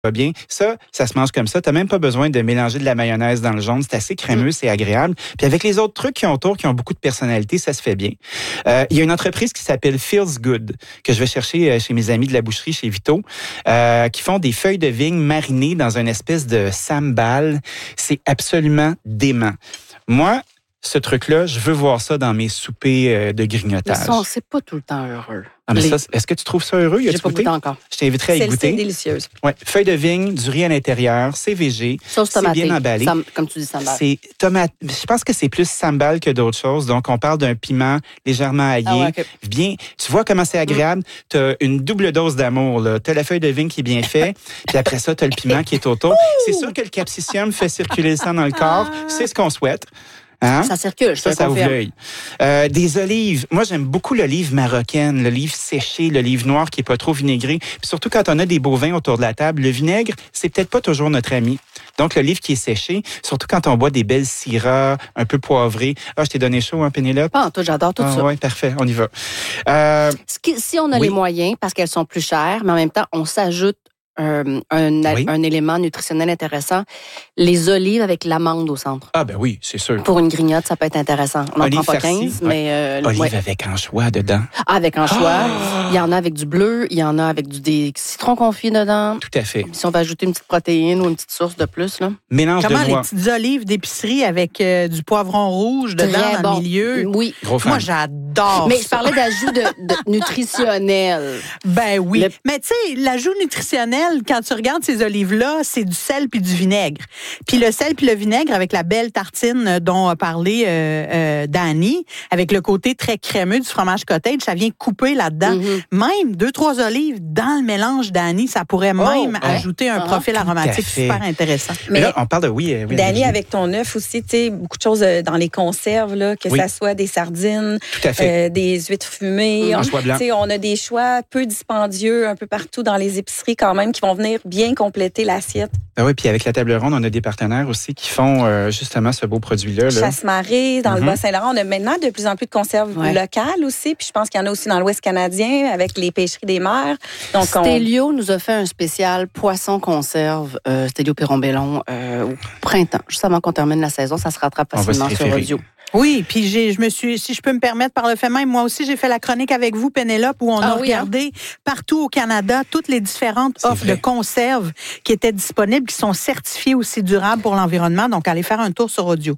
bien. Ça se mange comme ça. Tu n'as même pas besoin de mélanger de la mayonnaise dans le jaune. C'est assez crémeux, c'est agréable. Puis avec les autres trucs qui ont autour, qui ont beaucoup de personnalité, ça se fait bien. Il y a une entreprise qui s'appelle Feels Good, que je vais chercher chez mes amis de la boucherie, chez Vito, qui font des feuilles de vigne marinées dans une espèce de sambal. C'est absolument dément. Moi, ce truc-là, je veux voir ça dans mes soupers de grignotage. Mais ça, c'est pas tout le temps heureux. Ah, mais ça, est-ce que tu trouves ça heureux? J'ai pas goûté encore. Je t'inviterai à y goûter. C'est délicieuse. Ouais, feuilles de vigne, du riz à l'intérieur, c'est végé. Sauce tomatée. C'est bien emballé. Comme tu dis, sambal. C'est tomate. Je pense que c'est plus sambal que d'autres choses. Donc, on parle d'un piment légèrement aillé. Ah ouais, okay. Bien, tu vois comment c'est agréable? Tu as une double dose d'amour. Tu as la feuille de vigne qui est bien faite, puis après ça, tu as le piment qui est autour. C'est sûr que le capsicum fait circuler le sang dans le corps. C'est ce qu'on souhaite. Hein? Ça circule, je te ça confirme. ouvre l'œil. Des olives. Moi, j'aime beaucoup l'olive marocaine, l'olive séchée, l'olive noire qui est pas trop vinaigrée. Puis surtout quand on a des beaux vins autour de la table, le vinaigre, c'est peut-être pas toujours notre ami. Donc, l'olive qui est séchée, surtout quand on boit des belles syrahs un peu poivrées. Ah, je t'ai donné chaud, hein, Pénélope? Ah, toi, j'adore tout ça. Oui, parfait, on y va. Si on a les moyens, parce qu'elles sont plus chères, mais en même temps, on s'ajoute un élément nutritionnel intéressant, les olives avec l'amande au centre. Ah ben oui, c'est sûr. Pour une grignote, ça peut être intéressant. On n'en prend pas 15, mais... olive avec anchois dedans. Ah, avec anchois. Il y en a avec du bleu, il y en a avec des citrons confits dedans. Tout à fait. Si on va ajouter une petite protéine ou une petite source de plus, là. Mélange Comment de noix. les petites olives d'épicerie avec du poivron rouge dedans dans le milieu? Oui. Gros fan. Moi, j'adore Mais ça. je parlais d'ajout de nutritionnel. Ben oui. Mais tu sais, l'ajout nutritionnel, quand tu regardes ces olives-là, c'est du sel puis du vinaigre. Puis le sel puis le vinaigre, avec la belle tartine dont a parlé Dani, avec le côté très crémeux du fromage cottage, ça vient couper là-dedans. Même 2-3 olives dans le mélange Dani, ça pourrait même ajouter un profil aromatique super intéressant. Mais là, on parle de oui Dani, avec ton œuf aussi, tu sais, beaucoup de choses dans les conserves, là, que ça soit des sardines, des huîtres fumées. On a des choix peu dispendieux un peu partout dans les épiceries quand même qui vont venir bien compléter l'assiette. Ah oui, puis avec la table ronde, on a des partenaires aussi qui font justement ce beau produit-là. Chasse-marée, dans le Bas-Saint-Laurent, on a maintenant de plus en plus de conserves locales aussi, puis je pense qu'il y en a aussi dans l'Ouest canadien avec les pêcheries des mers. Donc, Stélio nous a fait un spécial poisson conserve, Stélio Perron-Bellon, au printemps, juste avant qu'on termine la saison. Ça se rattrape facilement sur audio. Oui, puis si je peux me permettre, par le fait même, moi aussi, j'ai fait la chronique avec vous, Pénélope, où on a regardé partout au Canada toutes les différentes offres de conserves qui étaient disponibles, qui sont certifiées aussi durables pour l'environnement. Donc, allez faire un tour sur audio.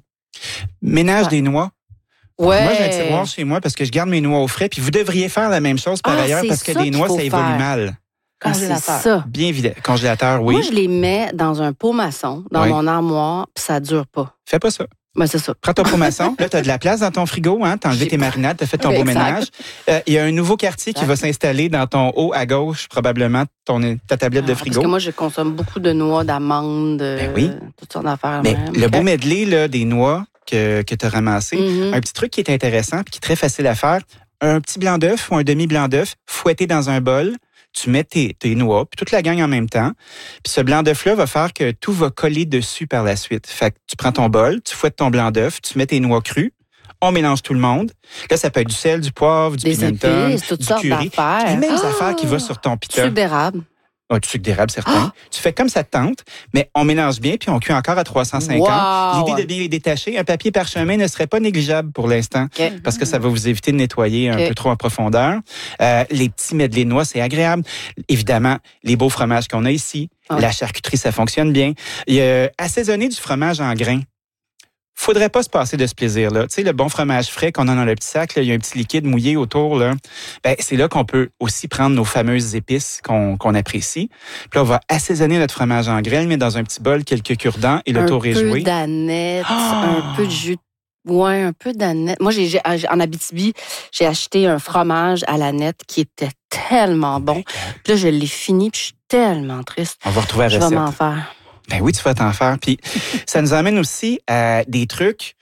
Ménage des noix. Ouais. Moi, j'ai un tiroir chez moi parce que je garde mes noix au frais. Puis vous devriez faire la même chose par ailleurs parce que les noix, ça évolue mal. Congélateur. Ça. Bien évident. Congélateur, oui. Moi, je les mets dans un pot maçon, dans mon armoire, puis ça dure pas. Fais pas ça. Ben, c'est ça. Prends ton pot maçon. Là, tu as de la place dans ton frigo. Hein? Tu as enlevé tes marinades, tu as fait ton beau ménage. Il y a un nouveau quartier qui va s'installer dans ton haut à gauche, probablement, ta tablette de frigo. Parce que moi, je consomme beaucoup de noix, d'amandes, toutes sortes d'affaires. Mais le beau medley là, des noix que tu as ramassé, un petit truc qui est intéressant et qui est très facile à faire, un petit blanc d'œuf ou un demi-blanc d'œuf fouetté dans un bol. Tu mets tes noix, puis toute la gang en même temps. Puis ce blanc d'œuf-là va faire que tout va coller dessus par la suite. Fait que tu prends ton bol, tu fouettes ton blanc d'œuf, tu mets tes noix crues, on mélange tout le monde. Là, ça peut être du sel, du poivre, du pimenton, du curry. Les mêmes affaires qui vont sur ton pita. Sucre d'érable. Du sucre d'érable, certain. Tu fais comme ça te tente, mais on mélange bien, puis on cuit encore à 350. L'idée de bien les détacher, un papier parchemin ne serait pas négligeable pour l'instant, parce que ça va vous éviter de nettoyer un peu trop en profondeur. Les petits medley de noix, c'est agréable. Évidemment, les beaux fromages qu'on a ici, la charcuterie, ça fonctionne bien. Il y a assaisonner du fromage en grains. Faudrait pas se passer de ce plaisir-là. Tu sais, le bon fromage frais qu'on a dans le petit sac, là, il y a un petit liquide mouillé autour. Là. Ben, c'est là qu'on peut aussi prendre nos fameuses épices qu'on apprécie. Puis là, on va assaisonner notre fromage en grains, le mettre dans un petit bol, quelques cure-dents et le tour est joué. Un peu d'aneth, un peu de jus. Ouais, un peu d'aneth. Moi, en Abitibi, j'ai acheté un fromage à l'aneth qui était tellement bon. Puis là, je l'ai fini, puis je suis tellement triste. On va retrouver la recette. Je vais m'en faire. Ben oui, tu vas t'en faire. Puis ça nous amène aussi à des trucs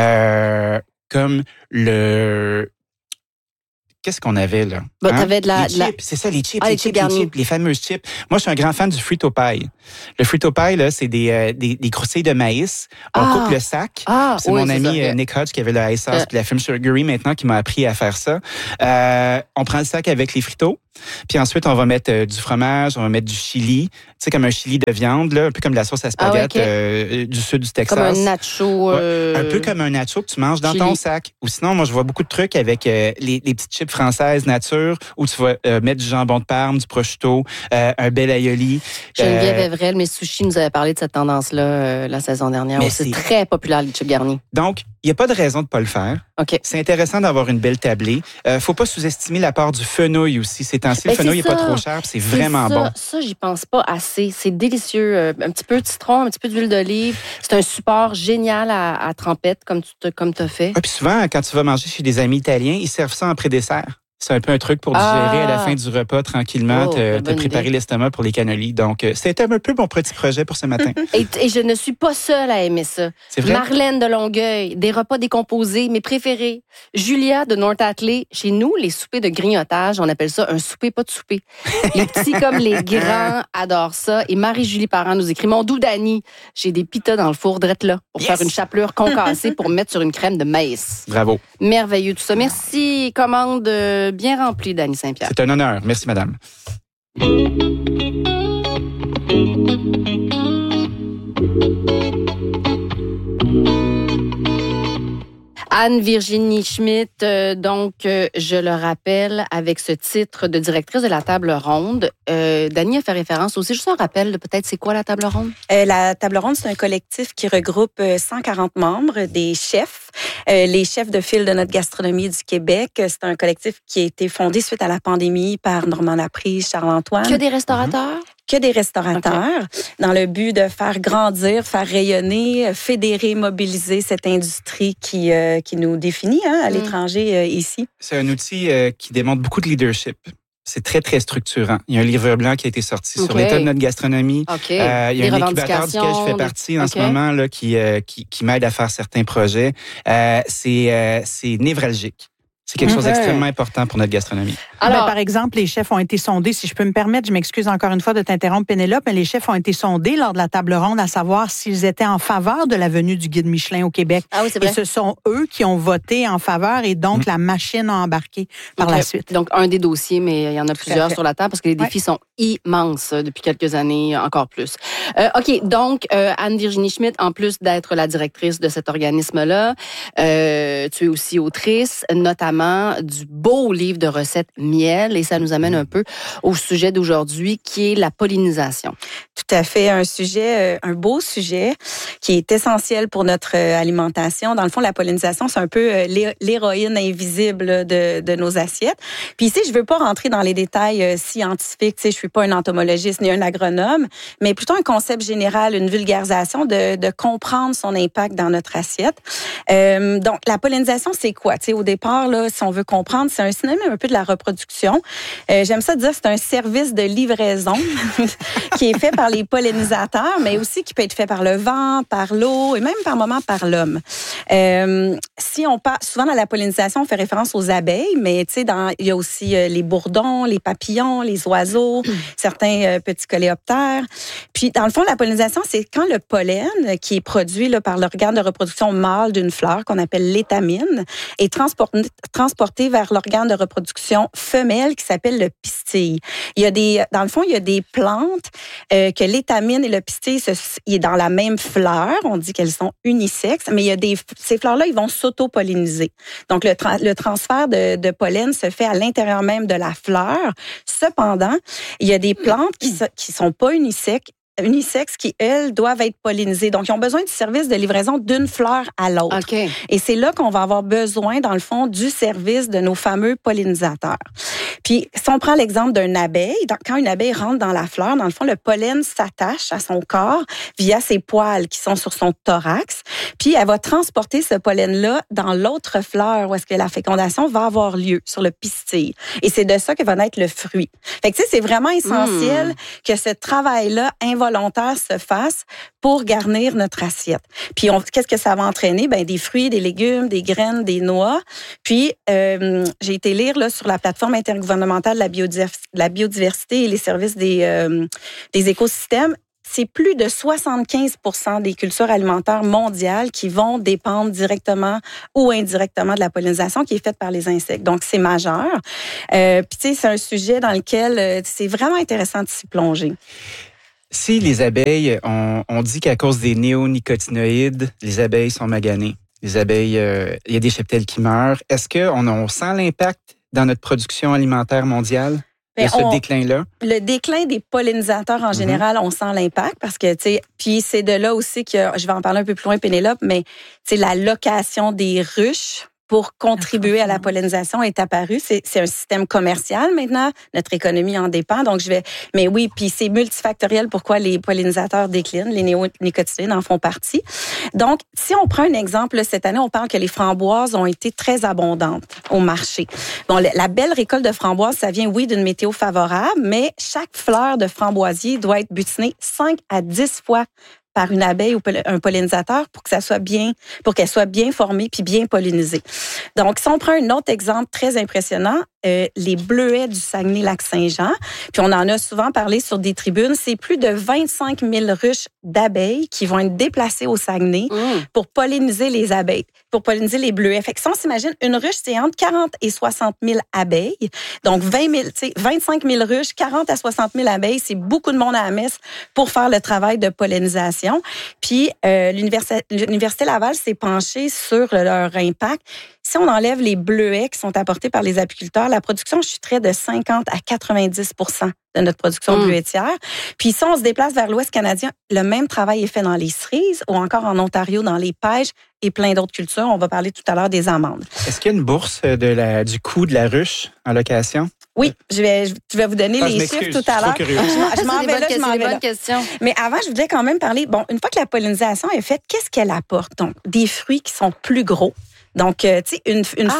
comme le... Qu'est-ce qu'on avait, là? T'avais de la... Les chips, c'est ça, les chips, les chips, les fameuses chips. Moi, je suis un grand fan du Frito Pie. Le Frito Pie, là, c'est des croustilles de maïs. On coupe le sac. C'est mon ami Nick Hodge qui avait le Ice Sauce puis la Film Sugary maintenant qui m'a appris à faire ça. On prend le sac avec les fritos. Puis ensuite, on va mettre du fromage, on va mettre du chili, tu sais, comme un chili de viande, là, un peu comme la sauce à spaghette du sud du Texas. Comme un nacho. Un peu comme un nacho que tu manges dans ton sac. Ou sinon, moi, je vois beaucoup de trucs avec les petites chips françaises nature, où tu vas mettre du jambon de Parme, du prosciutto, un bel aioli. Geneviève Evrel, mes sushis, nous avait parlé de cette tendance-là la saison dernière. C'est très populaire, les chips garnis. Donc, il n'y a pas de raison de ne pas le faire. Okay. C'est intéressant d'avoir une belle tablée. Faut pas sous-estimer la part du fenouil aussi. Ces temps-ci, le fenouil n'est pas trop cher, c'est vraiment bon. Ça, j'y pense pas assez. C'est délicieux. Un petit peu de citron, un petit peu d'huile d'olive. C'est un support génial à trempette, comme tu as fait. Puis souvent, quand tu vas manger chez des amis italiens, ils servent ça en pré-dessert. C'est un peu un truc pour digérer à la fin du repas tranquillement, te préparer l'estomac pour les cannolis. Donc, c'était un peu mon petit projet pour ce matin. Et je ne suis pas seule à aimer ça. C'est vrai? Marlène de Longueuil, des repas décomposés, mes préférés. Julia de North-Atlee, chez nous, les soupers de grignotage, on appelle ça un souper pas de souper. Les petits comme les grands adorent ça. Et Marie-Julie Parent nous écrit, mon doux Dani, j'ai des pitas dans le four drette là pour faire une chapelure concassée pour mettre sur une crème de maïs. Bravo. Merveilleux tout ça. Merci. Commande bien remplie, Dany Saint-Pierre. C'est un honneur. Merci, madame. Anne-Virginie Schmitt, je le rappelle, avec ce titre de directrice de la table ronde. Dany a fait référence aussi, juste un rappel, peut-être, c'est quoi la table ronde? La table ronde, c'est un collectif qui regroupe 140 membres, des chefs, les chefs de file de notre gastronomie du Québec. C'est un collectif qui a été fondé suite à la pandémie par Normand Laprise, Charles-Antoine. Que des restaurateurs? Que des restaurateurs, dans le but de faire grandir, faire rayonner, fédérer, mobiliser cette industrie qui nous définit à l'étranger ici. C'est un outil qui démontre beaucoup de leadership. C'est très, très structurant. Il y a un livre blanc qui a été sorti sur l'état de notre gastronomie. Il y a un incubateur duquel je fais partie en ce moment là, qui m'aide à faire certains projets. C'est névralgique. C'est quelque chose d'extrêmement important pour notre gastronomie. Alors, par exemple, les chefs ont été sondés, si je peux me permettre, je m'excuse encore une fois de t'interrompre, Pénélope, mais les chefs ont été sondés lors de la table ronde à savoir s'ils étaient en faveur de la venue du guide Michelin au Québec. Ah oui, c'est vrai. Et ce sont eux qui ont voté en faveur et donc la machine a embarqué par la suite. Donc, un des dossiers, mais il y en a plusieurs sur la table parce que les défis sont immenses depuis quelques années, encore plus. OK, donc, Anne-Virginie Schmitt, en plus d'être la directrice de cet organisme-là, tu es aussi autrice, notamment du beau livre de recettes miel, et ça nous amène un peu au sujet d'aujourd'hui qui est la pollinisation. Tout à fait, un beau sujet qui est essentiel pour notre alimentation. Dans le fond, la pollinisation, c'est un peu l'héroïne invisible de nos assiettes. Puis ici, je veux pas rentrer dans les détails scientifiques, tu sais, je suis pas un entomologiste ni un agronome, mais plutôt un concept général, une vulgarisation de comprendre son impact dans notre assiette. Donc, la pollinisation, c'est quoi? Tu sais, au départ, là, si on veut comprendre, c'est un synonyme un peu de la reproduction. J'aime ça dire, c'est un service de livraison qui est fait par les pollinisateurs, mais aussi qui peut être fait par le vent, par l'eau et même par moments par l'homme. Si on parle, souvent dans la pollinisation, on fait référence aux abeilles, mais tu sais, il y a aussi les bourdons, les papillons, les oiseaux, certains petits coléoptères. Puis, dans le fond, la pollinisation, c'est quand le pollen qui est produit là, par l'organe de reproduction mâle d'une fleur, qu'on appelle l'étamine, est transporté vers l'organe de reproduction femelle qui s'appelle le pistil. Dans le fond, il y a des plantes que l'étamine et le pistil, il est dans la même fleur. On dit qu'elles sont unisexes, mais ces fleurs-là, ils vont s'auto-polliniser. Donc, le transfert de pollen se fait à l'intérieur même de la fleur. Cependant, il y a des plantes qui sont pas unisexes qui, elles, doivent être pollinisées. Donc, ils ont besoin du service de livraison d'une fleur à l'autre. Okay. Et c'est là qu'on va avoir besoin, dans le fond, du service de nos fameux pollinisateurs. Puis, si on prend l'exemple d'une abeille, quand une abeille rentre dans la fleur, dans le fond, le pollen s'attache à son corps via ses poils qui sont sur son thorax. Puis, elle va transporter ce pollen-là dans l'autre fleur où est-ce que la fécondation va avoir lieu, sur le pistil. Et c'est de ça que va naître le fruit. Fait que, tu sais, c'est vraiment essentiel que ce travail-là involontaire se fasse pour garnir notre assiette. Puis, qu'est-ce que ça va entraîner? Ben, des fruits, des légumes, des graines, des noix. Puis, j'ai été lire là, sur la plateforme intergouvernementale de la biodiversité et les services des écosystèmes. c'est plus de 75% des cultures alimentaires mondiales qui vont dépendre directement ou indirectement de la pollinisation qui est faite par les insectes. Donc, c'est majeur. Puis, tu sais, c'est un sujet dans lequel c'est vraiment intéressant de s'y plonger. Si les abeilles, on dit qu'à cause des néonicotinoïdes, les abeilles sont maganées. Les abeilles, il y a des cheptels qui meurent. Est-ce qu'on sent l'impact dans notre production alimentaire mondiale? Et ce déclin-là? Le déclin des pollinisateurs en général, on sent l'impact parce que, tu sais, puis c'est de là aussi que, je vais en parler un peu plus loin, Pénélope, mais, tu sais, la location des ruches pour contribuer à la pollinisation est apparu. C'est un système commercial maintenant. Notre économie en dépend. Donc, mais oui, puis c'est multifactoriel pourquoi les pollinisateurs déclinent. Les néonicotinoïdes en font partie. Donc, si on prend un exemple, là, cette année, on parle que les framboises ont été très abondantes au marché. Bon, la belle récolte de framboises, ça vient, oui, d'une météo favorable, mais chaque fleur de framboisier doit être butinée 5 à 10 fois par une abeille ou un pollinisateur pour qu'elle soit bien formée puis bien pollinisée. Donc, si on prend un autre exemple très impressionnant, les bleuets du Saguenay-Lac-Saint-Jean, puis on en a souvent parlé sur des tribunes, c'est plus de 25 000 ruches d'abeilles qui vont être déplacées au Saguenay pour polliniser les abeilles, pour polliniser les bleuets. Fait que si on s'imagine, une ruche, c'est entre 40 et 60 000 abeilles. Donc, 25 000 ruches, 40 à 60 000 abeilles, c'est beaucoup de monde à la messe pour faire le travail de pollinisation. Puis, l'Université Laval s'est penchée sur leur impact. Si on enlève les bleuets qui sont apportés par les apiculteurs, la production chuterait de 50 à 90% de notre production bleuetière. Puis si on se déplace vers l'Ouest canadien, le même travail est fait dans les cerises ou encore en Ontario dans les pêches et plein d'autres cultures. On va parler tout à l'heure des amandes. Est-ce qu'il y a une bourse du coût de la ruche en location? Oui, je vais vous donner les chiffres tout à l'heure. Je m'en vais là, je m'en vais là. Mais avant, je voudrais quand même parler, une fois que la pollinisation est faite, qu'est-ce qu'elle apporte? Donc, des fruits qui sont plus gros. Donc, tu sais, une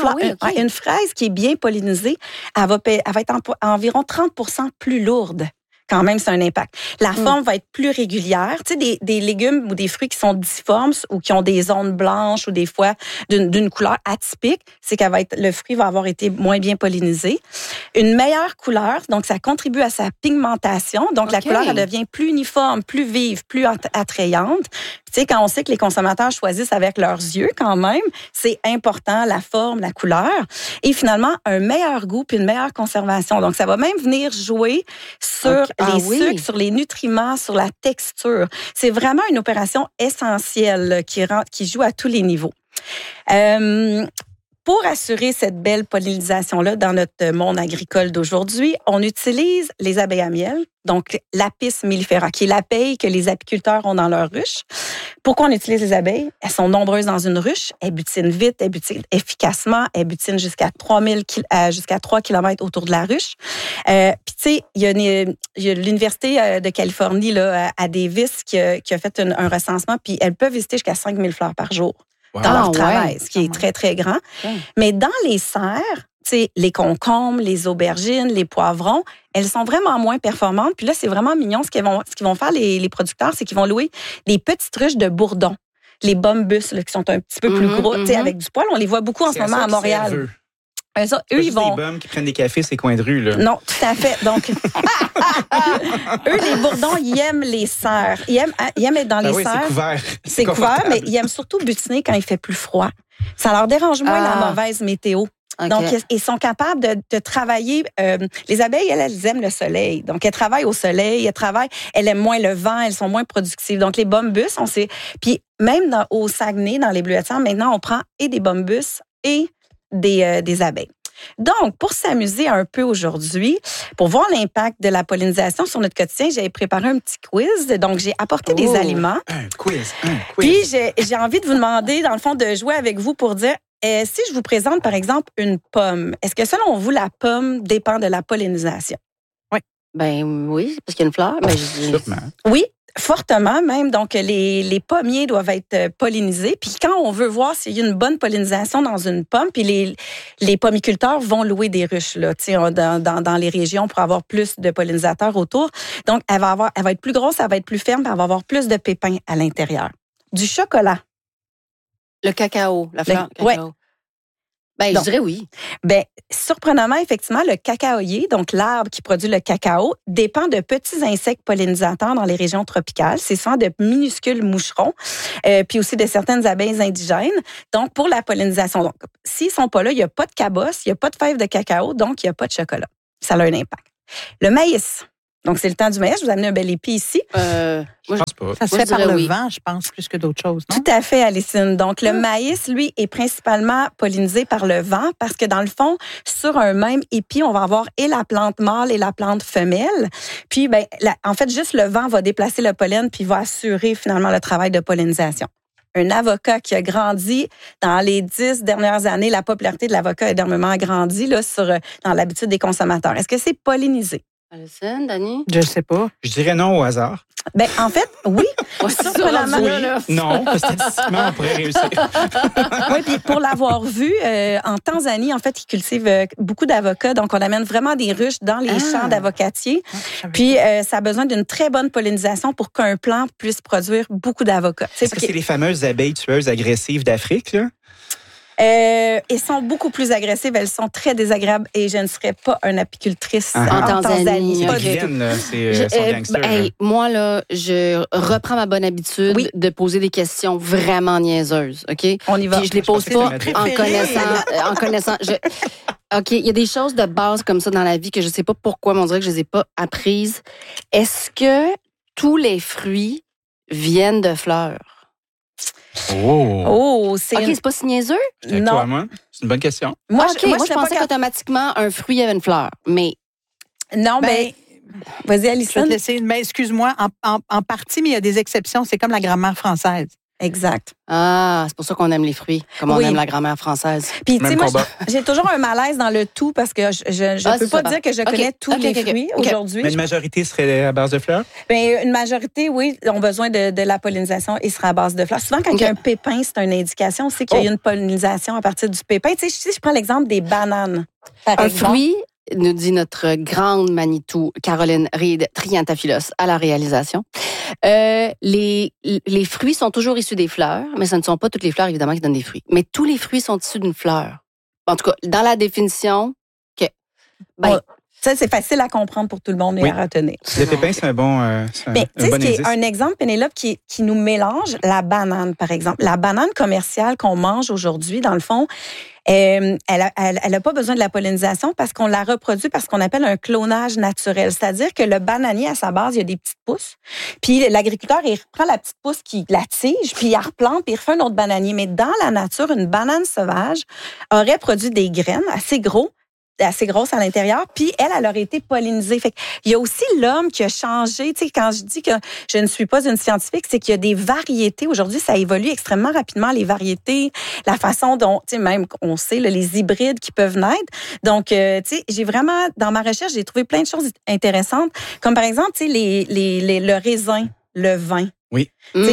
fraise qui est bien pollinisée, elle va être environ 30% plus lourde. Quand même, c'est un impact. La forme va être plus régulière. Tu sais, des légumes ou des fruits qui sont difformes ou qui ont des zones blanches ou des fois d'une couleur atypique, c'est le fruit va avoir été moins bien pollinisé. Une meilleure couleur, donc ça contribue à sa pigmentation. Donc, la couleur, elle devient plus uniforme, plus vive, plus attrayante. Tu sais, quand on sait que les consommateurs choisissent avec leurs yeux quand même, c'est important, la forme, la couleur. Et finalement, un meilleur goût puis une meilleure conservation. Donc, ça va même venir jouer sur les sucres, sur les nutriments, sur la texture. C'est vraiment une opération essentielle qui joue à tous les niveaux. Pour assurer cette belle pollinisation-là dans notre monde agricole d'aujourd'hui, on utilise les abeilles à miel, donc l'Apis mellifera, qui est l'abeille que les apiculteurs ont dans leur ruche. Pourquoi on utilise les abeilles? Elles sont nombreuses dans une ruche, elles butinent vite, elles butinent efficacement, elles butinent jusqu'à 3 km autour de la ruche. Puis tu sais, il y a l'Université de Californie là, à Davis qui a fait un recensement, puis elles peuvent visiter jusqu'à 5 000 fleurs par jour. Dans leur travail, ce qui est très, très grand. Mais dans les serres, tu sais, les concombres, les aubergines, les poivrons, elles sont vraiment moins performantes. Puis là, c'est vraiment mignon. Ce qu'ils vont faire, les producteurs, c'est qu'ils vont louer des petites ruches de bourdons. Les bombus, là, qui sont un petit peu plus gros, tu sais, avec du poil. On les voit beaucoup en ce moment à Montréal. Eux, ils vont. Des bums qui prennent des cafés, ces coins de rue, là. Non, tout à fait. Donc, eux, les bourdons, ils aiment les serres. Ils aiment être dans les serres. C'est couvert. C'est couvert, mais ils aiment surtout butiner quand il fait plus froid. Ça leur dérange moins la mauvaise météo. Okay. Donc, ils sont capables de travailler. Les abeilles, elles aiment le soleil. Donc, elles travaillent au soleil, elles aiment moins le vent, elles sont moins productives. Donc, les bombus, on sait. Puis, même au Saguenay, dans les bleuetières, maintenant, on prend et des bombus et des abeilles. Donc, pour s'amuser un peu aujourd'hui, pour voir l'impact de la pollinisation sur notre quotidien, j'ai préparé un petit quiz. Donc, j'ai apporté des aliments. Un quiz. Puis, j'ai envie de vous demander, dans le fond, de jouer avec vous pour dire, si je vous présente, par exemple, une pomme, est-ce que selon vous, la pomme dépend de la pollinisation? Oui. Ben oui, parce qu'il y a une fleur. Mais Sûrement. Oui. Fortement même. Donc, les pommiers doivent être pollinisés. Puis quand on veut voir s'il y a une bonne pollinisation dans une pomme, puis les pommiculteurs vont louer des ruches là, dans les régions pour avoir plus de pollinisateurs autour. Donc, elle va être plus grosse, elle va être plus ferme, puis elle va avoir plus de pépins à l'intérieur. Du chocolat. Le cacao, la fleur cacao. Ouais. Je dirais oui. Surprenamment, effectivement, le cacaoyer, donc l'arbre qui produit le cacao, dépend de petits insectes pollinisateurs dans les régions tropicales. C'est souvent de minuscules moucherons, puis aussi de certaines abeilles indigènes. Donc, pour la pollinisation, donc, s'ils sont pas là, il n'y a pas de cabosse, il n'y a pas de fèves de cacao, donc il n'y a pas de chocolat. Ça a un impact. Le maïs. Donc, c'est le temps du maïs. Je vous ai amené un bel épi ici. Je pense pas. Ça se fait par le vent, je pense, plus que d'autres choses, non? Tout à fait, Alicine. Donc, le maïs, lui, est principalement pollinisé par le vent parce que, dans le fond, sur un même épi, on va avoir et la plante mâle et la plante femelle. Puis, en fait, juste le vent va déplacer le pollen puis va assurer, finalement, le travail de pollinisation. Un avocat qui a grandi dans les 10 dernières années, la popularité de l'avocat a énormément grandi là, dans l'habitude des consommateurs. Est-ce que c'est pollinisé? Alison, Dani? Je sais pas. Je dirais non au hasard. En fait, oui. Surprenamment. Non, statistiquement, on pourrait réussir. Oui, puis pour l'avoir vu, en Tanzanie, en fait, ils cultivent beaucoup d'avocats. Donc, on amène vraiment des ruches dans les champs d'avocatiers. Puis, ça a besoin d'une très bonne pollinisation pour qu'un plant puisse produire beaucoup d'avocats. Est-ce que c'est les fameuses abeilles tueuses agressives d'Afrique, là? Elles sont beaucoup plus agressives, elles sont très désagréables et je ne serais pas une apicultrice en Tanzanie. Pas du tout. Moi, là, je reprends ma bonne habitude de poser des questions vraiment niaiseuses, OK? On y va. Puis je les pose pas en connaissant. OK, il y a des choses de base comme ça dans la vie que je sais pas pourquoi, mais on dirait que je les ai pas apprises. Est-ce que tous les fruits viennent de fleurs? C'est pas si niaiseux? Non. Toi, moi, c'est une bonne question. Moi, je pensais qu'automatiquement, un fruit avait une fleur, mais... Non, vas-y, Alison. Je vais te laisser, mais excuse-moi, en partie, mais il y a des exceptions. C'est comme la grammaire française. Exact. C'est pour ça qu'on aime les fruits, comme on aime la grammaire française. Puis, tu sais, moi, j'ai toujours un malaise dans le tout parce que je peux pas dire que je connais tous les fruits aujourd'hui. Mais une majorité serait à base de fleurs? Une majorité, oui, ont besoin de la pollinisation et sera à base de fleurs. Souvent, quand il y a un pépin, c'est une indication aussi qu'il y a une pollinisation à partir du pépin. Tu sais, si je prends l'exemple des bananes, par exemple. Fruit, nous dit notre grande Manitou, Caroline Reed Triantafylos, à la réalisation. Les fruits sont toujours issus des fleurs, mais ce ne sont pas toutes les fleurs, évidemment, qui donnent des fruits. Mais tous les fruits sont issus d'une fleur. En tout cas, dans la définition, ça, c'est facile à comprendre pour tout le monde et à retenir. Le pépin, c'est un bon indice. Un exemple, Pénélope, qui nous mélange la banane, par exemple. La banane commerciale qu'on mange aujourd'hui, dans le fond, elle a pas besoin de la pollinisation parce qu'on la reproduit par ce qu'on appelle un clonage naturel. C'est-à-dire que le bananier, à sa base, il y a des petites pousses. Puis l'agriculteur, il reprend la petite pousse qui la tige, puis il la replante, puis il refait un autre bananier. Mais dans la nature, une banane sauvage aurait produit des graines assez grosses à l'intérieur, puis elle aurait été pollinisée. Fait il y a aussi l'homme qui a changé. Tu sais, quand je dis que je ne suis pas une scientifique, c'est qu'il y a des variétés. Aujourd'hui, ça évolue extrêmement rapidement, les variétés, la façon dont, tu sais, même, on sait, là, les hybrides qui peuvent naître. Donc, tu sais, j'ai vraiment, dans ma recherche, j'ai trouvé plein de choses intéressantes, comme par exemple, tu sais, le raisin, le vin. Oui.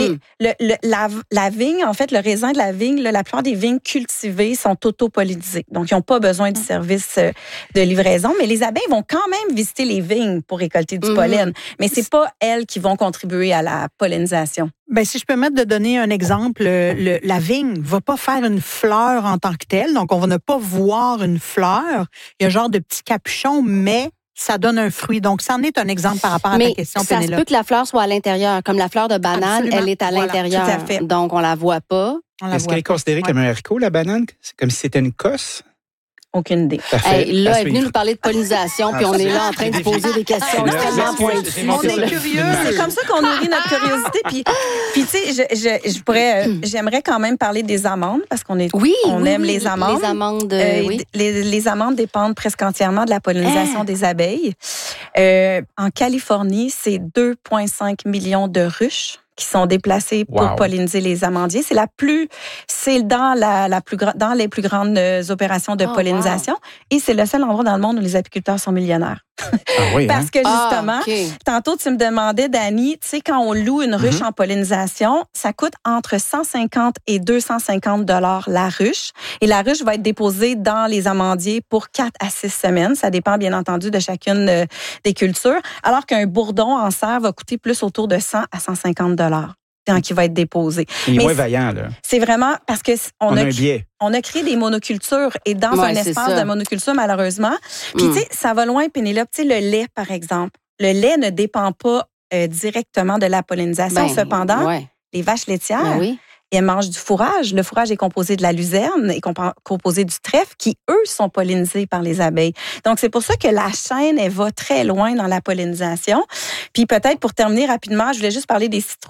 La vigne, en fait, le raisin de la vigne, la plupart des vignes cultivées sont auto-pollinisées. Donc, ils n'ont pas besoin du service de livraison. Mais les abeilles vont quand même visiter les vignes pour récolter du pollen. Mais c'est pas elles qui vont contribuer à la pollinisation. Si je peux me permettre de donner un exemple, la vigne va pas faire une fleur en tant que telle. Donc, on va ne pas voir une fleur. Il y a un genre de petit capuchon, mais ça donne un fruit. Donc, ça en est un exemple par rapport à ta question, Pénélope. Mais ça se peut que la fleur soit à l'intérieur. Comme la fleur de banane, absolument. Elle est à l'intérieur. Tout à fait. Donc, on la voit pas. Est-ce qu'elle est considérée comme un haricot, la banane? C'est comme si c'était une cosse? Aucune idée. Là, elle est venue nous parler de pollinisation, puis on est là en train de poser des questions extrêmement pointues. On est curieux. C'est comme ça qu'on nourrit notre curiosité. Puis tu sais, j'aimerais quand même parler des amandes, parce qu'on aime les amandes. Les amandes, les amandes dépendent presque entièrement de la pollinisation des abeilles. En Californie, c'est 2,5 millions de ruches qui sont déplacées pour polliniser les amandiers. C'est dans dans les plus grandes opérations de pollinisation. Et c'est le seul endroit dans le monde où les apiculteurs sont millionnaires. Parce que justement, tantôt tu me demandais, Dani, tu sais, quand on loue une ruche en pollinisation, ça coûte entre 150 et 250 $ la ruche. Et la ruche va être déposée dans les amandiers pour 4 à 6 semaines. Ça dépend bien entendu de chacune des cultures. Alors qu'un bourdon en serre va coûter plus autour de 100 à 150 $. qui va être déposé. Il est moins vaillant, là. C'est vraiment parce que on a un biais. On a créé des monocultures et dans un espace de monoculture, malheureusement. Puis, tu sais, ça va loin, Pénélope. Tu sais, le lait, par exemple. Le lait ne dépend pas directement de la pollinisation. Cependant, les vaches laitières, elles mangent du fourrage. Le fourrage est composé de la luzerne, est composé du trèfle, qui, eux, sont pollinisés par les abeilles. Donc, c'est pour ça que la chaîne, elle va très loin dans la pollinisation. Puis peut-être, pour terminer rapidement, je voulais juste parler des citrouilles.